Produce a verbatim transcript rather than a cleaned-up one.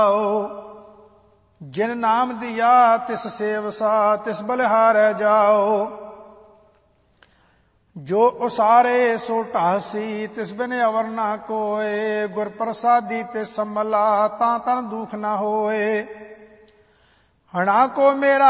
ਜਿਨ ਨਾਮ ਦੀਆ ਤਿਸ ਸੇਵਸਾ, ਤਿਸ ਬਲਿਹਾਰੈ ਜਾਓ। ਜੋ ਉਸਾਰੇ ਸੋ ਢਾਸੀ, ਤਿਸ ਬਿਨ ਅਵਰ ਨਾ ਕੋਏ। ਗੁਰ ਪ੍ਰਸਾਦੀ ਤਿਸ ਸੰਮਲਾ, ਤਾਂ ਤਨ ਦੁਖ ਨਾ ਹੋਏ। ਹਣਾ ਕੋ ਮੇਰਾ